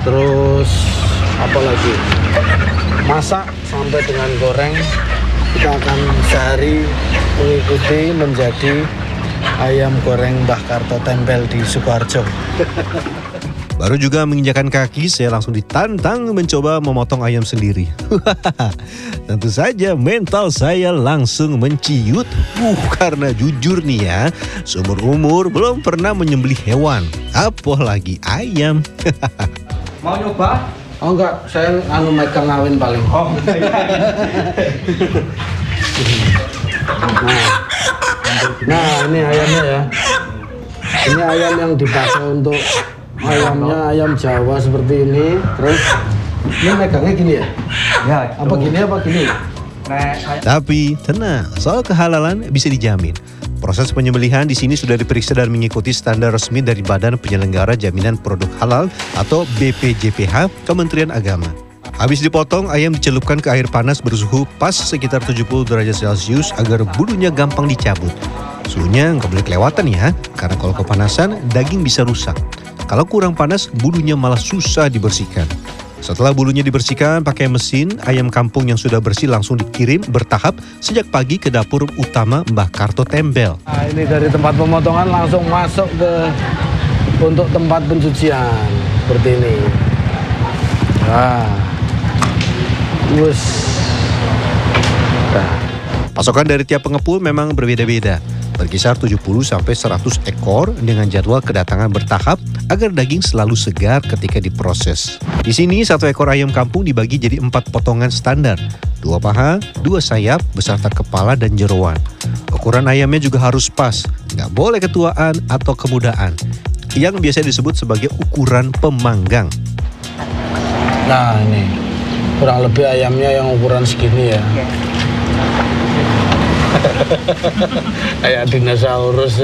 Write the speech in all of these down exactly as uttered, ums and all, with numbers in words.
Terus apa lagi? Masak sampai dengan goreng. Kita akan sehari mengikuti menjadi ayam goreng Mbah Karto Tempel di Sukoharjo. Baru juga menginjakan kaki, saya langsung ditantang mencoba memotong ayam sendiri. Tentu saja mental saya langsung menciut. Uh, karena jujur nih ya, seumur umur belum pernah menyembelih hewan, apalagi ayam. Mau nyoba? Oh enggak, saya anu megang ngawin paling. Oh, nah, nah ini ayamnya ya. Ini ayam yang dipakai untuk ayamnya ayam Jawa seperti ini. Terus ini megangnya gini ya? ya. Apa gini apa gini? Tapi tenang, soal kehalalan bisa dijamin. Proses penyembelihan di sini sudah diperiksa dan mengikuti standar resmi dari Badan Penyelenggara Jaminan Produk Halal atau B P J P H Kementerian Agama. Habis dipotong, ayam dicelupkan ke air panas bersuhu pas sekitar tujuh puluh derajat Celcius agar bulunya gampang dicabut. Suhunya nggak boleh kelewatan ya, karena kalau kepanasan daging bisa rusak. Kalau kurang panas, bulunya malah susah dibersihkan. Setelah bulunya dibersihkan pakai mesin, ayam kampung yang sudah bersih langsung dikirim bertahap sejak pagi ke dapur utama Mbah Karto Tempel. Nah, ini dari tempat pemotongan langsung masuk ke untuk tempat pencucian seperti ini. Nah, wus. Nah. Pasokan dari tiap pengepul memang berbeda-beda, berkisar tujuh puluh sampai seratus ekor dengan jadwal kedatangan bertahap agar daging selalu segar ketika diproses. Di sini satu ekor ayam kampung dibagi jadi empat potongan standar, dua paha, dua sayap beserta kepala dan jeroan. Ukuran ayamnya juga harus pas, nggak boleh ketuaan atau kemudaan, yang biasa disebut sebagai ukuran pemanggang. Nah ini kurang lebih ayamnya yang ukuran segini ya. Kayak dinosaurus.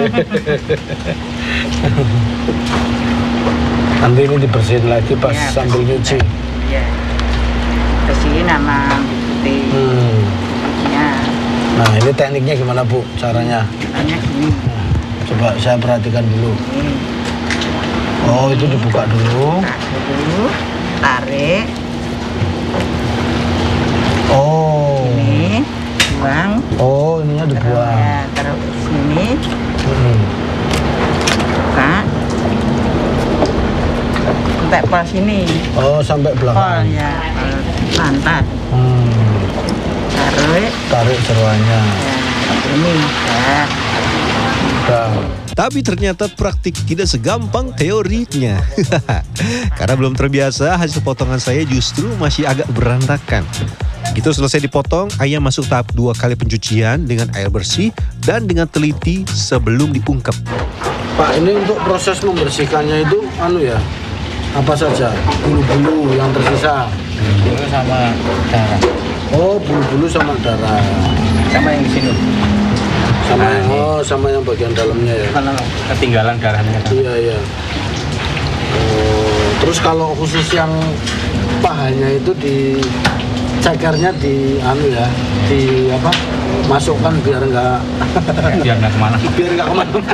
Nanti ini dibersihin lagi pas ya, sambil nyuci. Iya. Bersihin sama putih. Hmm. Ya. Nah ini tekniknya gimana Bu? Caranya? Caranya gini. Coba saya perhatikan dulu. Ini. Oh itu dibuka dulu. Buka dulu. Tarik. Oh. Ini buang. Oh ininya dibuang. Ya, taruh sini. Hmm. Buka. Sampai pol sini. Oh sampai belakang. Pol ya. Pantat. Hmm. Tarik. Tarik jeroannya. Ya, ini. Ya. Udah. Tapi ternyata praktik tidak segampang teorinya. Karena belum terbiasa, hasil potongan saya justru masih agak berantakan. Begitu selesai dipotong, ayam masuk tahap dua kali pencucian dengan air bersih dan dengan teliti sebelum diungkep. Pak, ini untuk proses membersihkannya itu anu ya, apa saja? Bulu-bulu yang tersisa? Bulu sama darah. Oh, bulu-bulu sama darah. Sama yang di sini. Sama Nah, yang, oh, sama yang bagian dalamnya ya? Karena ketinggalan darahnya. Iya, iya. Oh, terus kalau khusus yang pahanya itu di cekernya di anu ya, di apa? Masukkan biar enggak Biar nggak kemana. biar enggak kemana-mana.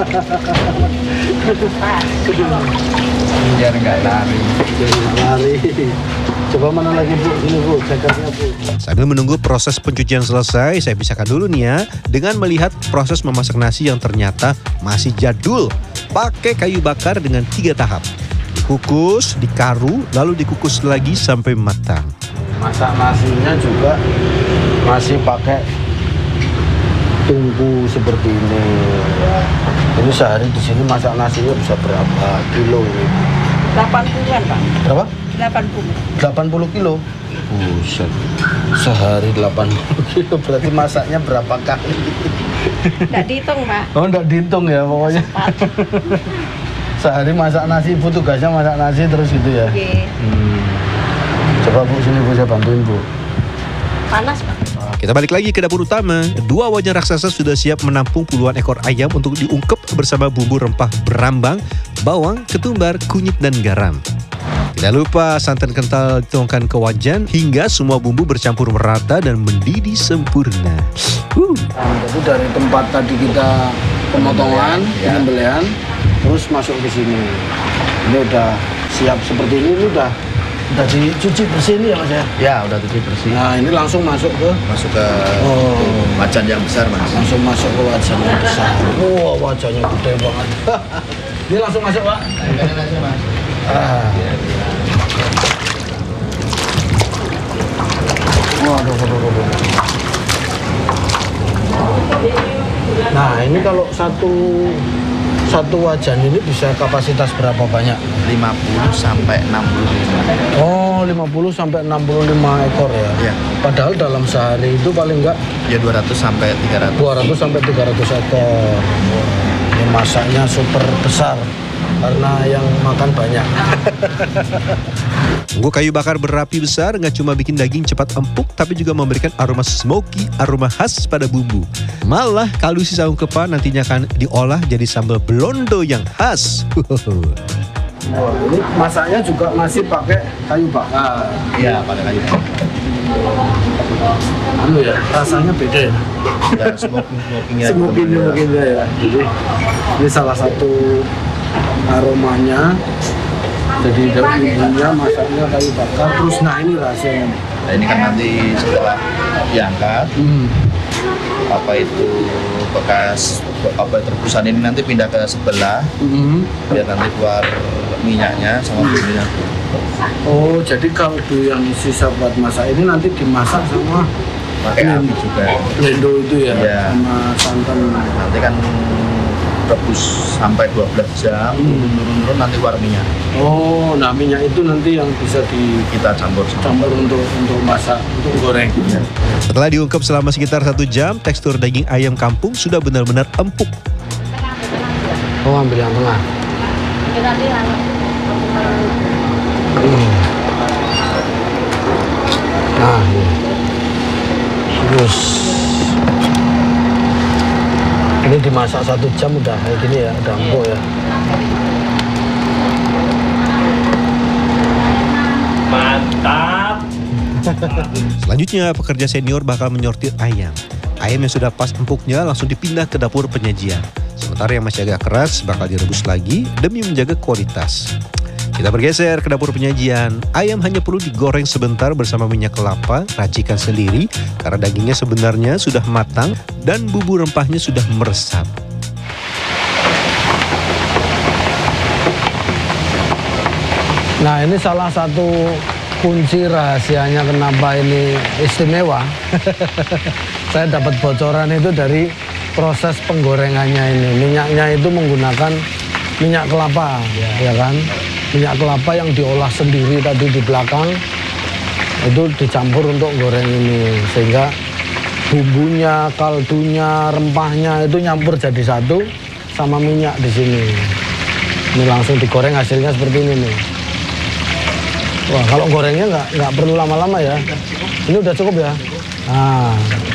Biar nggak lari. Biar enggak lari. Coba mana lagi Bu? Ini Bu, cekernya Bu. Sambil menunggu proses pencucian selesai, saya pisahkan dulu nih ya dengan melihat proses memasak nasi yang ternyata masih jadul. Pakai kayu bakar dengan tiga tahap. Dikukus, dikaru, lalu dikukus lagi sampai matang. Masak nasinya juga masih pakai tungku seperti ini. Ini sehari di sini masak nasinya bisa berapa kilo ini? delapan puluhan Pak. Berapa? delapan puluh. delapan puluh kilo. Buset. Sehari delapan puluh kilo berarti masaknya berapa kali? Tidak dihitung Pak. Oh, enggak dihitung ya pokoknya. Sehari masak nasi, Bu tugasnya masak nasi terus gitu ya. Oke. Hmm. Coba Bu sini Bu saya bantuin Bu. Panas Pak. Kita balik lagi ke dapur utama. Dua wajan raksasa sudah siap menampung puluhan ekor ayam untuk diungkep bersama bumbu rempah berambang, bawang, ketumbar, kunyit, dan garam. Tidak lupa santan kental dituangkan ke wajan hingga semua bumbu bercampur merata dan mendidih sempurna. Uh. Nah, jadi dari tempat tadi kita pemotongan, Ya. penyembelihan, terus masuk ke sini. Ini udah siap seperti ini, ini udah udah dicuci bersih ini ya Mas ya? Ya, udah cuci bersih. Nah ini langsung masuk ke Masuk ke oh, wajan yang besar, Mas. langsung masuk ke wajan yang besar. Wah wajannya gede banget. Ini langsung masuk Pak. Ah. Waduh, waduh, waduh. Nah ini kalau satu satu wajan ini bisa kapasitas berapa banyak? lima puluh sampai enam puluh lima. Oh, lima puluh sampai enam puluh lima ekor ya. Iya. Padahal dalam sehari itu paling enggak Ya dua ratus sampai tiga ratus. dua ratus sampai tiga ratus ekor. Ini masaknya super besar karena yang makan banyak. Tunggu kayu bakar berapi besar nggak cuma bikin daging cepat empuk, tapi juga memberikan aroma smoky, aroma khas pada bumbu. Malah kaldu sisa ungkepan nantinya akan diolah jadi sambal blondo yang khas. Wah, ini masaknya juga masih pakai kayu bakar. Iya, pada kayu. Anu ya, rasanya beda ya. Ya, smoking smokingnya. Mungkin mungkin ya. Jadi ini salah satu aromanya. Jadi dari bumbunya masaknya kayu bakar. Terus nah ini rahasianya. Nah, ini kan nanti setelah diangkat, Hmm. apa itu bekas apa itu rebusan ini nanti pindah ke sebelah, Hmm. biar nanti keluar minyaknya sama bumbunya. Oh, jadi kaldu yang sisa buat masak ini nanti dimasak sama Pakai api juga. lendo itu ya, Iya. sama santan. Nanti kan rebus sampai dua belas jam, turun-turun nanti keluar minyak. Oh, nah minyak itu nanti yang bisa Kita campur sama dicampur untuk untuk masak, untuk goreng. Setelah diungkep selama sekitar satu jam, tekstur daging ayam kampung sudah benar-benar empuk. Oh, ambil yang tengah. Ini nanti anu. Hmm. Nah, ini. Terus ini dimasak satu jam udah kayak gini ya, udah empuk ya. Mantap. Selanjutnya, pekerja senior bakal menyortir ayam. Ayam yang sudah pas empuknya langsung dipindah ke dapur penyajian. Sementara yang masih agak keras bakal direbus lagi demi menjaga kualitas. Kita bergeser ke dapur penyajian. Ayam hanya perlu digoreng sebentar bersama minyak kelapa, racikan sendiri karena dagingnya sebenarnya sudah matang dan bumbu rempahnya sudah meresap. Nah, ini salah satu kunci rahasianya kenapa ini istimewa. Saya dapat bocoran itu dari proses penggorengannya ini. Minyaknya itu menggunakan minyak kelapa, ya, ya kan? Minyak kelapa yang diolah sendiri tadi di belakang itu dicampur untuk goreng ini, sehingga bumbunya, kaldunya, rempahnya itu nyampur jadi satu sama minyak di sini. Ini langsung digoreng, hasilnya seperti ini nih. Wah, kalau gorengnya nggak nggak perlu lama-lama ya. Ini udah cukup ya. Nah,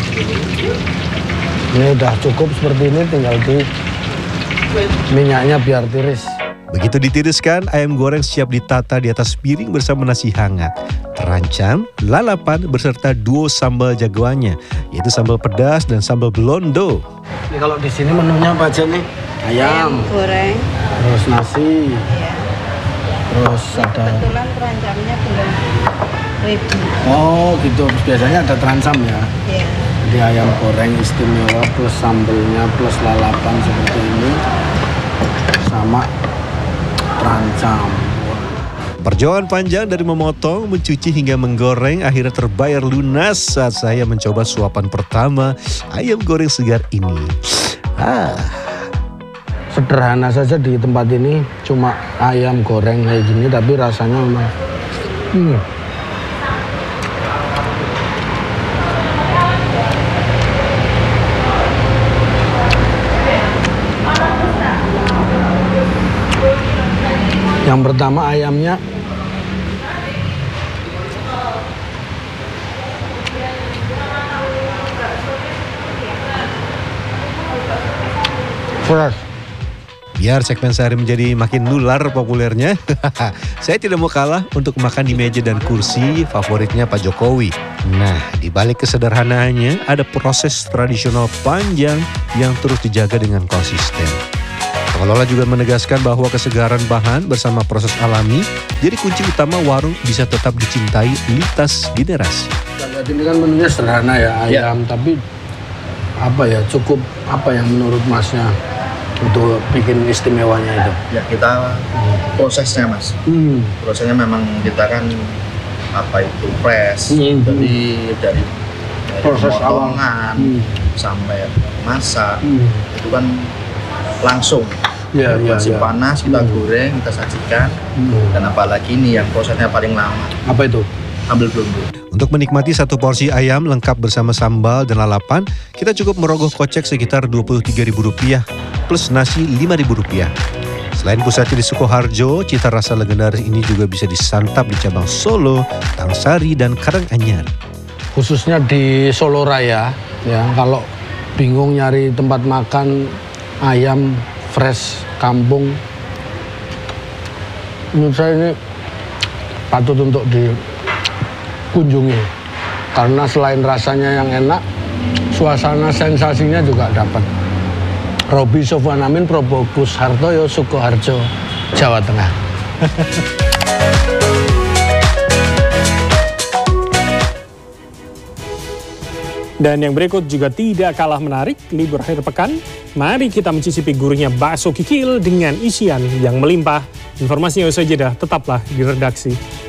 ini udah cukup seperti ini, tinggal di minyaknya biar tiris. Begitu ditiriskan, ayam goreng siap ditata di atas piring bersama nasi hangat, terancam, lalapan beserta duo sambal jagoannya, yaitu sambal pedas dan sambal blondo. Ini kalau di sini menunya apa aja nih? Ayam, goreng. terus nasi, Ya. terus ada. Kebetulan terancamnya belum ribu. Oh gitu, biasanya ada terancam ya. Ya. Jadi ayam goreng istimewa plus sambelnya plus lalapan seperti ini sama terancam. Perjuangan panjang dari memotong, mencuci hingga menggoreng akhirnya terbayar lunas saat saya mencoba suapan pertama ayam goreng segar ini. Ah. Sederhana saja di tempat ini, cuma ayam goreng kayak gini, tapi rasanya memang hmm. Yang pertama ayamnya fresh. Biar segmen sehari menjadi makin nular populernya, saya tidak mau kalah untuk makan di meja dan kursi favoritnya Pak Jokowi. Nah, di balik kesederhanaannya ada proses tradisional panjang yang terus dijaga dengan konsisten. Pengelola juga menegaskan bahwa kesegaran bahan bersama proses alami jadi kunci utama warung bisa tetap dicintai lintas generasi. Lihat ini kan menunya sederhana ya, ayam, Ya. tapi apa ya, cukup apa yang menurut masnya untuk bikin istimewanya itu? Ya kita prosesnya mas, Hmm. prosesnya memang kita kan apa itu press, Hmm. jadi dari, dari Proses awal. pemotongan Hmm. sampai masak Hmm. itu kan langsung. Ya, ya, Masih ya. panas kita Hmm. goreng, kita sajikan, Hmm. dan apalagi ini yang prosesnya paling lama, Apa itu? ambil bumbu. Untuk menikmati satu porsi ayam lengkap bersama sambal dan lalapan, kita cukup merogoh kocek sekitar dua puluh tiga ribu rupiah plus nasi lima ribu rupiah. Selain pusatnya di Sukoharjo, cita rasa legendaris ini juga bisa disantap di cabang Solo, Tangsari, dan Karanganyar. Khususnya di Solo Raya, ya kalau bingung nyari tempat makan ayam fresh kampung, menurut saya ini patut untuk dikunjungi karena selain rasanya yang enak, suasana sensasinya juga dapat. Robi Sofwan Amin, Probokus Hartoyo, Sukoharjo, Jawa Tengah. Dan yang berikut juga tidak kalah menarik, libur akhir pekan. Mari kita mencicipi gurihnya bakso kikil dengan isian yang melimpah. Informasinya usai jeda, tetaplah di redaksi.